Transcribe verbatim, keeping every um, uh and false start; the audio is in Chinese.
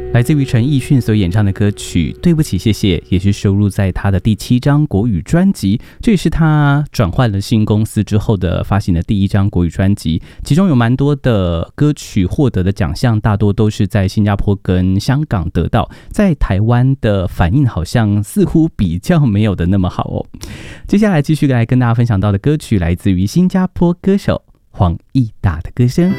来自于陈奕迅所演唱的歌曲《对不起谢谢》，也是收录在他的第七张国语专辑，这也是他转换了新公司之后的发行的第一张国语专辑。其中有蛮多的歌曲获得的奖项，大多都是在新加坡跟香港得到，在台湾的反应好像似乎比较没有的那么好哦。接下来继续来跟大家分享到的歌曲，来自于新加坡歌手黄义达的歌声。